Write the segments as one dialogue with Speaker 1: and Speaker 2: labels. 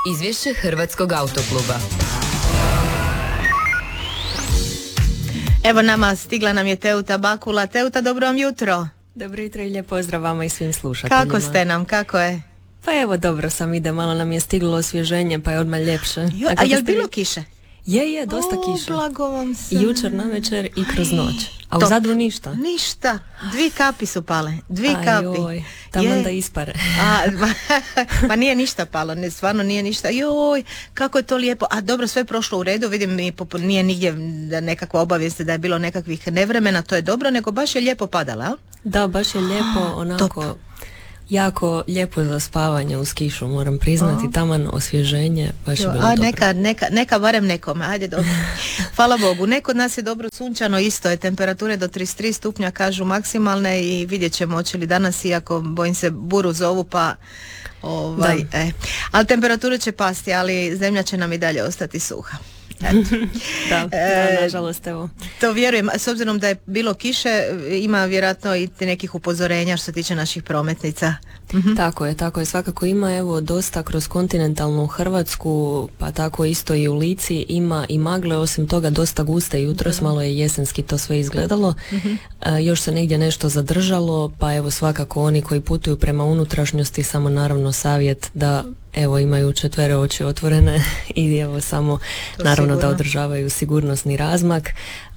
Speaker 1: Izvješće Hrvatskog autokluba.
Speaker 2: Evo stigla nam je Teuta Bakula. Teuta, dobro vam jutro.
Speaker 3: Dobro jutro i lijep pozdrav vama i svim slušateljima.
Speaker 2: Kako ste nam, kako je?
Speaker 3: Pa evo, dobro sam, ide, malo nam je stiglo osvježenje, pa je odmah ljepše.
Speaker 2: A je li bilo kiše?
Speaker 3: Je, dosta kiše.
Speaker 2: Blago vam se.
Speaker 3: I jučer navečer i kroz noć. A u Zadru ništa?
Speaker 2: Ništa. 2 kapi su pale. 2 kapi.
Speaker 3: Joj, taman da ispare.
Speaker 2: Pa nije ništa palo, stvarno nije ništa. Joj, kako je to lijepo. A dobro, sve je prošlo u redu, vidim nije nigdje nekakva obavijest da je bilo nekakvih nevremena, to je dobro, nego baš je lijepo padala, a?
Speaker 3: Da, baš je lijepo, onako...
Speaker 2: Top.
Speaker 3: Jako lijepo za spavanje uz kišu, moram priznati, taman osvježenje, baš je bilo dobro.
Speaker 2: Neka barem nekome, ajde dobro. Hvala Bogu, neko od nas je dobro sunčano, isto je, temperature do 33 stupnja kažu maksimalne i vidjet ćemo hoće li danas, iako bojim se buru zovu pa... Ali temperature će pasti, ali zemlja će nam i dalje ostati suha.
Speaker 3: Da, nažalost, evo.
Speaker 2: To vjerujem, s obzirom da je bilo kiše, ima vjerojatno i nekih upozorenja što se tiče naših prometnica.
Speaker 3: Tako je, svakako ima, evo, dosta kroz kontinentalnu Hrvatsku, pa tako isto i u Lici ima i magle, osim toga dosta guste jutros, malo je jesenski to sve izgledalo. Još se negdje nešto zadržalo, pa evo svakako oni koji putuju prema unutrašnjosti, samo naravno savjet da evo imaju 4 oči otvorene i evo samo to naravno sigurno da održavaju sigurnosni razmak,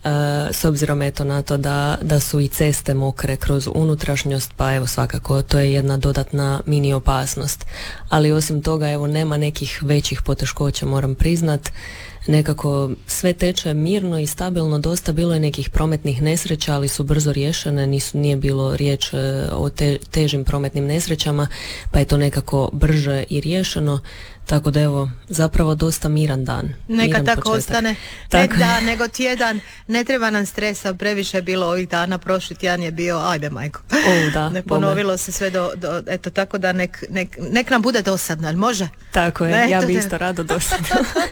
Speaker 3: s obzirom eto na to da su i ceste mokre kroz unutrašnjost, pa evo svakako to je jedna dodatna mini opasnost. Ali osim toga evo nema nekih većih poteškoća, moram priznat. Nekako sve teče mirno i stabilno, dosta bilo je nekih prometnih nesreća, ali su brzo riješene, nije bilo riječ o težim prometnim nesrećama, pa je to nekako brže i riješeno, tako da evo, zapravo dosta miran dan.
Speaker 2: Neka tako
Speaker 3: početak.
Speaker 2: Ostane, ne dan, nego tjedan, ne treba nam stresa, previše je bilo ovih dana, prošli tjedan je bio, ajde majko, ne ponovilo se sve eto tako da nek nam bude dosadno, ali može?
Speaker 3: Tako je, ja bi isto rado dosadno.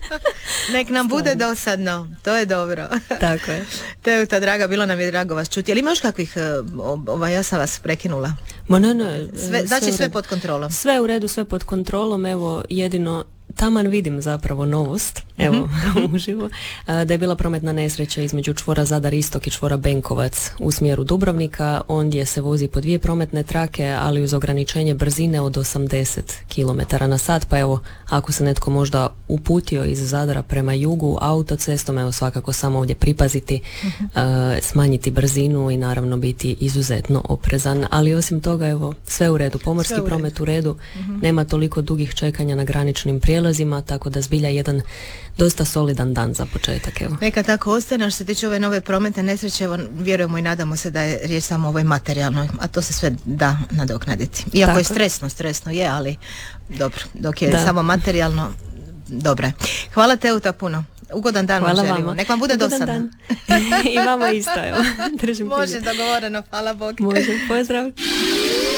Speaker 2: Nek nam bude dosadno, to je dobro.
Speaker 3: Tako je.
Speaker 2: Teuta, draga, bilo nam je drago vas čuti. Jel ima još kakvih, ja sam vas prekinula?
Speaker 3: Ne.
Speaker 2: Znači sve pod kontrolom?
Speaker 3: Sve u redu, sve pod kontrolom, evo jedino taman vidim zapravo novost, evo, uživo, da je bila prometna nesreća između čvora Zadar Istok i čvora Benkovac u smjeru Dubrovnika, ondje se vozi po 2 prometne trake, ali uz ograničenje brzine od 80 km/h, pa evo, ako se netko možda uputio iz Zadra prema jugu autocestom, evo svakako samo ovdje pripaziti, smanjiti brzinu i naravno biti izuzetno oprezan, ali osim toga, evo, sve u redu, pomorski promet u redu, nema toliko dugih čekanja na graničnim prijelazima, tako da zbilja jedan dosta solidan dan za početak. Evo.
Speaker 2: Neka tako ostane, što se tiče ove nove prometne nesreće, evo, vjerujemo i nadamo se da je riječ samo o ovoj materijalnoj, a to se sve da nadoknaditi. Iako tako je stresno je, ali dobro, dok je samo materijalno, dobro je. Hvala Teuta puno. Ugodan dan vam želimo. Nek vam bude dosadno.
Speaker 3: I vama isto, evo. Držim
Speaker 2: može, dogovoreno, hvala Bog.
Speaker 3: Može, pozdrav.